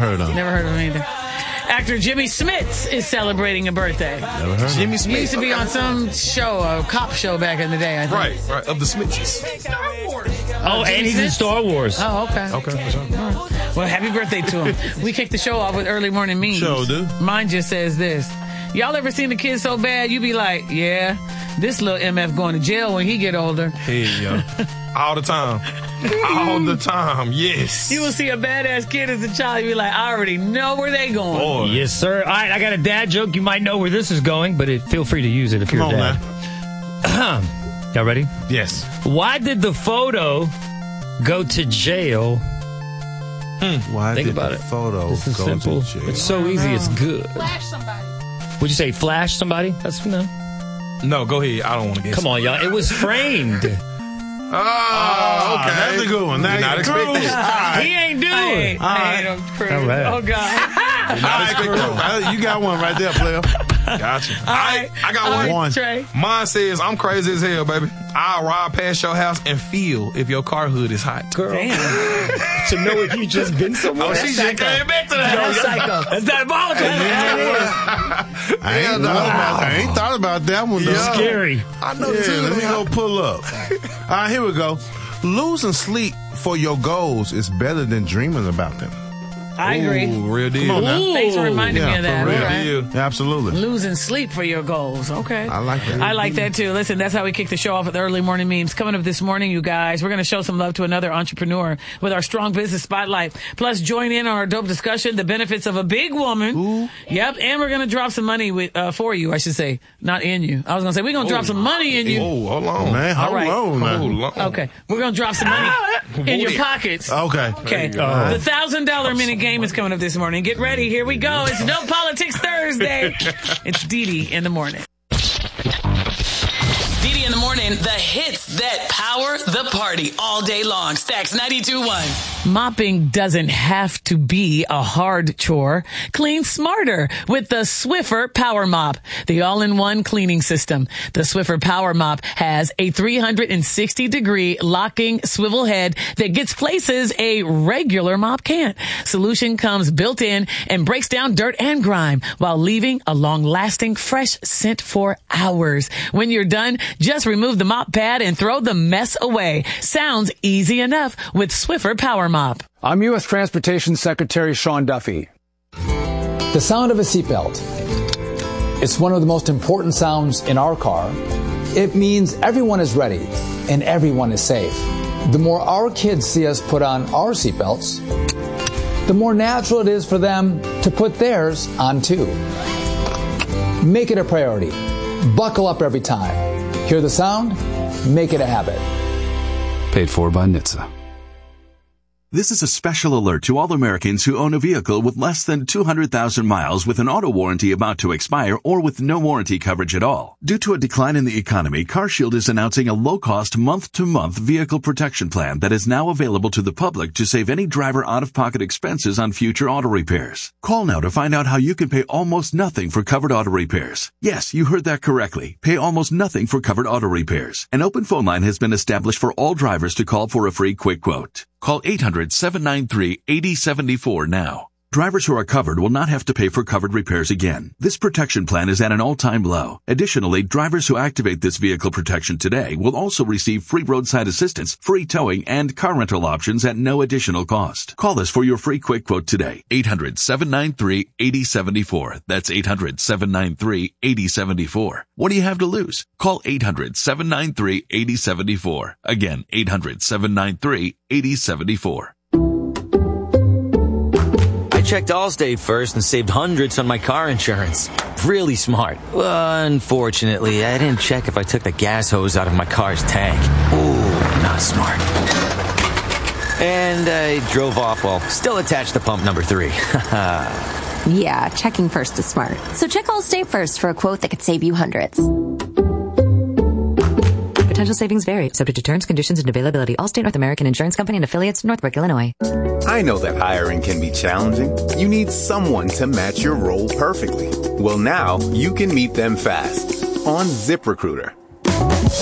heard of him. Never heard of him either. Actor Jimmy Smits is celebrating a birthday. Never heard of him. Jimmy Smith. He used to be on some show, a cop show back in the day, I think. Right. Of the Smitses. Oh, and he's in Star Wars. Oh, okay. Okay, for sure. Well, happy birthday to him. We kicked the show off with early morning memes. Sure do. Mine just says this. Y'all ever seen the kid so bad, you be like, yeah, this little MF going to jail when he get older. Hey, yo. All the time. All the time, yes. You will see a badass kid as a child, you be like, I already know where they going. Boy. Yes, sir. All right, I got a dad joke. You might know where this is going, but feel free to use it if you're a dad. Y'all ready? Yes. Why did the photo go to jail? Why Think did about the it. photo This is go simple. to jail? It's so easy. It's good. Flash somebody. Would you say flash somebody? That's No, go ahead. I don't want to guess. Come on, y'all. It was framed. Oh, okay. That's a good one. Did not expect that. He ain't doing it. I ain't no proof. All right. Oh, God. Did not expect that. You got one right there, player. Gotcha. right. I got one. Trey. Mine says, I'm crazy as hell, baby. I'll ride past your house and feel if your car hood is hot. Girl. Damn. To know if you just been somewhere. Oh, she just came back to that. That's psycho. That's diabolical. I ain't thought about that one, though. It's scary. I know Yeah, too. let me go pull up. All right, here we go. Losing sleep for your goals is better than dreaming about them. I agree. Ooh, real deal. Come on now. Thanks for reminding me of that. for real. All right. Deal. Absolutely. Losing sleep for your goals. Okay. I like that. I like that too. Listen, that's how we kick the show off with early morning memes. Coming up this morning, you guys, we're going to show some love to another entrepreneur with our strong business spotlight. Plus, join in on our dope discussion, the benefits of a big woman. Ooh. Yep. And we're going to drop some money for you, I should say. Not in you. I was going to say, we're going to drop some money in you. Oh, hold on. Man, hold All right. on now. Hold on. Okay. We're going to drop some money in your pockets. Okay. Okay. The $1,000 minute game is coming up this morning. Get ready. Here we go. It's No Politics Thursday. It's Dee Dee in the morning. Dee Dee in the morning, the hits that power the party all day long. Stacks 92.1. Mopping doesn't have to be a hard chore. Clean smarter with the Swiffer Power Mop, the all-in-one cleaning system. The Swiffer Power Mop has a 360-degree locking swivel head that gets places a regular mop can't. Solution comes built in and breaks down dirt and grime while leaving a long-lasting fresh scent for hours. When you're done, just remove the mop pad and throw the mess away. Sounds easy enough with Swiffer Power Mop. I'm U.S. Transportation Secretary Sean Duffy. The sound of a seatbelt. It's one of the most important sounds in our car. It means everyone is ready and everyone is safe. The more our kids see us put on our seatbelts, the more natural it is for them to put theirs on too. Make it a priority. Buckle up every time. Hear the sound? Make it a habit. Paid for by NHTSA. This is a special alert to all Americans who own a vehicle with less than 200,000 miles with an auto warranty about to expire or with no warranty coverage at all. Due to a decline in the economy, CarShield is announcing a low-cost month-to-month vehicle protection plan that is now available to the public to save any driver out-of-pocket expenses on future auto repairs. Call now to find out how you can pay almost nothing for covered auto repairs. Yes, you heard that correctly. Pay almost nothing for covered auto repairs. An open phone line has been established for all drivers to call for a free quick quote. Call 800-793-8074 now. Drivers who are covered will not have to pay for covered repairs again. This protection plan is at an all-time low. Additionally, drivers who activate this vehicle protection today will also receive free roadside assistance, free towing, and car rental options at no additional cost. Call us for your free quick quote today. 800-793-8074. That's 800-793-8074. What do you have to lose? Call 800-793-8074. Again, 800-793-8074. I checked Allstate first and saved hundreds on my car insurance. Really smart. Unfortunately, I didn't check if I took the gas hose out of my car's tank. Ooh, not smart. And I drove off while still attached to pump number 3. Yeah, checking first is smart. So check Allstate first for a quote that could save you hundreds. Potential savings vary, subject to terms, conditions, and availability. Allstate North American Insurance Company and affiliates, Northbrook, Illinois. I know that hiring can be challenging. You need someone to match your role perfectly. Well, now you can meet them fast on ZipRecruiter.